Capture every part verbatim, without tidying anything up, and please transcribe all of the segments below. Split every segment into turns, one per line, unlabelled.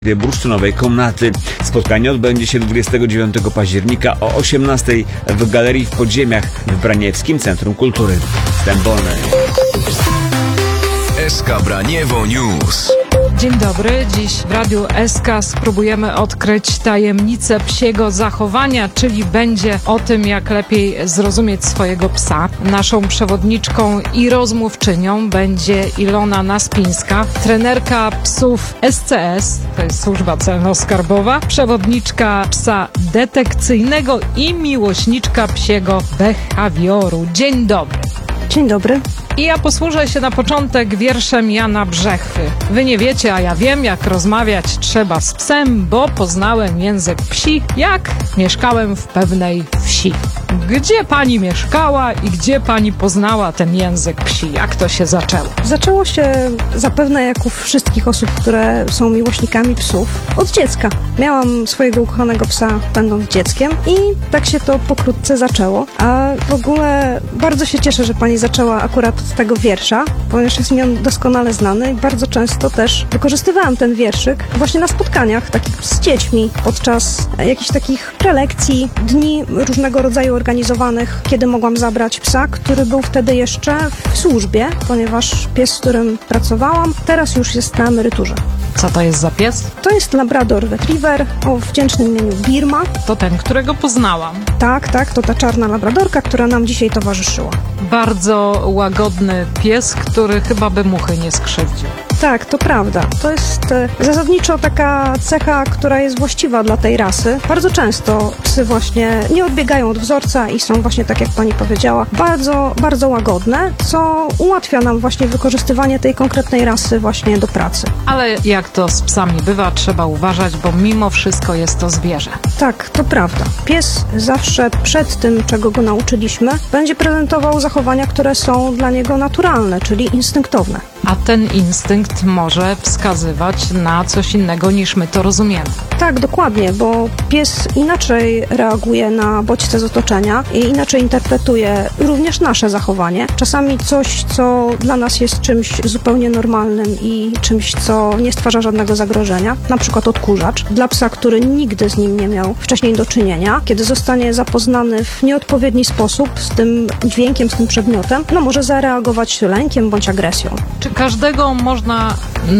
bursztynowej komnaty. Spotkanie odbędzie się dwudziestego dziewiątego października o osiemnastej w Galerii w Podziemiach w Braniewskim Centrum Kultury. Wstęp wolny.
S K Braniewo News.
Dzień dobry. Dziś w Radiu S K spróbujemy odkryć tajemnicę psiego zachowania, czyli będzie o tym, jak lepiej zrozumieć swojego psa. Naszą przewodniczką i rozmówczynią będzie Ilona Naspińska, trenerka psów S C S, to jest Służba Celno-Skarbowa, przewodniczka psa detekcyjnego i miłośniczka psiego behawioru. Dzień dobry.
Dzień dobry.
I ja posłużę się na początek wierszem Jana Brzechwy. Wy nie wiecie, a ja wiem, jak rozmawiać trzeba z psem, bo poznałem język psi, jak mieszkałem w pewnej wsi. Gdzie pani mieszkała i gdzie pani poznała ten język psi? Jak to się zaczęło?
Zaczęło się zapewne jak u wszystkich osób, które są miłośnikami psów, od dziecka. Miałam swojego ukochanego psa, będąc dzieckiem, i tak się to pokrótce zaczęło. A w ogóle bardzo się cieszę, że pani zaczęła akurat od tego wiersza, ponieważ jest mi on doskonale znany i bardzo często też wykorzystywałam ten wierszyk właśnie na spotkaniach takich z dziećmi, podczas jakichś takich prelekcji, dni różnego rodzaju organizowanych, kiedy mogłam zabrać psa, który był wtedy jeszcze w służbie, ponieważ pies, z którym pracowałam, teraz już jest na emeryturze.
Co to jest za pies?
To jest Labrador Retriever o wdzięcznym imieniu Birma.
To ten, którego poznałam.
Tak, tak, to ta czarna labradorka, która nam dzisiaj towarzyszyła.
Bardzo łagodny pies, który chyba by muchy nie skrzywdził.
Tak, to prawda. To jest e, zasadniczo taka cecha, która jest właściwa dla tej rasy. Bardzo często psy właśnie nie odbiegają od wzorca i są właśnie, tak jak pani powiedziała, bardzo, bardzo łagodne, co ułatwia nam właśnie wykorzystywanie tej konkretnej rasy właśnie do pracy.
Ale jak to z psami bywa, trzeba uważać, bo mimo wszystko jest to zwierzę.
Tak, to prawda. Pies zawsze przed tym, czego go nauczyliśmy, będzie prezentował zachowania, które są dla niego naturalne, czyli instynktowne.
A ten instynkt może wskazywać na coś innego, niż my to rozumiemy.
Tak, dokładnie, bo pies inaczej reaguje na bodźce z otoczenia i inaczej interpretuje również nasze zachowanie. Czasami coś, co dla nas jest czymś zupełnie normalnym i czymś, co nie stwarza żadnego zagrożenia, na przykład odkurzacz, dla psa, który nigdy z nim nie miał wcześniej do czynienia, kiedy zostanie zapoznany w nieodpowiedni sposób z tym dźwiękiem, z tym przedmiotem, no może zareagować lękiem bądź agresją.
Czy każdego można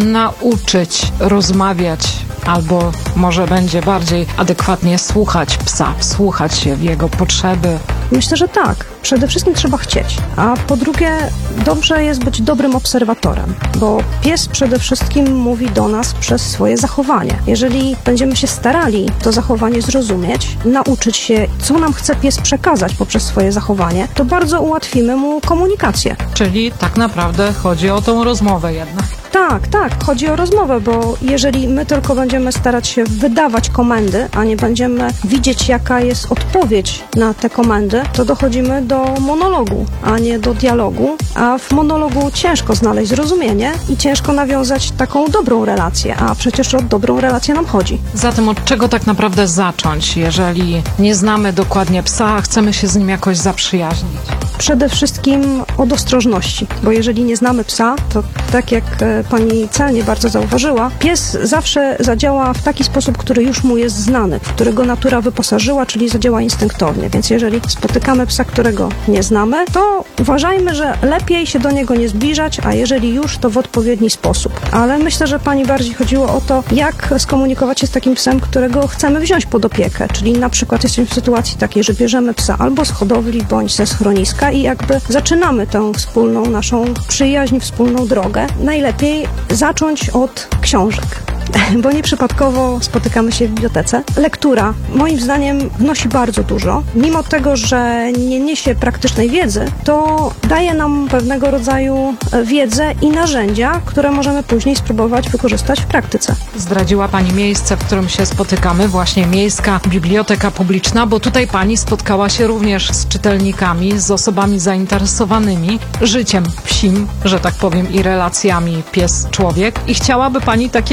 nauczyć rozmawiać, albo może będzie bardziej adekwatnie słuchać psa, wsłuchać się w jego potrzeby?
Myślę, że tak. Przede wszystkim trzeba chcieć. A po drugie, dobrze jest być dobrym obserwatorem, bo pies przede wszystkim mówi do nas przez swoje zachowanie. Jeżeli będziemy się starali to zachowanie zrozumieć, nauczyć się, co nam chce pies przekazać poprzez swoje zachowanie, to bardzo ułatwimy mu komunikację.
Czyli tak naprawdę chodzi o tą rozmowę jednak.
Tak, tak, chodzi o rozmowę, bo jeżeli my tylko będziemy starać się wydawać komendy, a nie będziemy widzieć, jaka jest odpowiedź na te komendy, to dochodzimy do monologu, a nie do dialogu, a w monologu ciężko znaleźć zrozumienie i ciężko nawiązać taką dobrą relację, a przecież o dobrą relację nam chodzi.
Zatem od czego tak naprawdę zacząć, jeżeli nie znamy dokładnie psa, a chcemy się z nim jakoś zaprzyjaźnić?
Przede wszystkim od ostrożności, bo jeżeli nie znamy psa, to tak jak pani celnie bardzo zauważyła, pies zawsze zadziała w taki sposób, który już mu jest znany, w którego natura wyposażyła, czyli zadziała instynktownie. Więc jeżeli spotykamy psa, którego nie znamy, to uważajmy, że lepiej się do niego nie zbliżać, a jeżeli już, to w odpowiedni sposób. Ale myślę, że pani bardziej chodziło o to, jak skomunikować się z takim psem, którego chcemy wziąć pod opiekę, czyli na przykład jesteśmy w sytuacji takiej, że bierzemy psa albo z hodowli, bądź ze schroniska i jakby zaczynamy tę wspólną naszą przyjaźń, wspólną drogę. Najlepiej zacząć od książek, bo nieprzypadkowo spotykamy się w bibliotece. Lektura, moim zdaniem, wnosi bardzo dużo. Mimo tego, że nie niesie praktycznej wiedzy, to daje nam pewnego rodzaju wiedzę i narzędzia, które możemy później spróbować wykorzystać w praktyce.
Zdradziła pani miejsce, w którym się spotykamy, właśnie Miejska Biblioteka Publiczna, bo tutaj pani spotkała się również z czytelnikami, z osobami zainteresowanymi życiem psim, że tak powiem, i relacjami pies-człowiek. I chciałaby pani takie spotkanie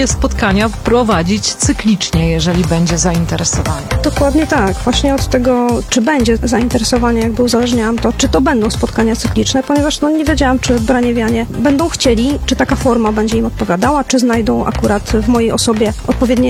spotkania prowadzić cyklicznie, jeżeli będzie zainteresowanie.
Dokładnie tak. Właśnie od tego, czy będzie zainteresowanie, jakby uzależniałam to, czy to będą spotkania cykliczne, ponieważ no, nie wiedziałam, czy braniewianie będą chcieli, czy taka forma będzie im odpowiadała, czy znajdą akurat w mojej osobie odpowiednie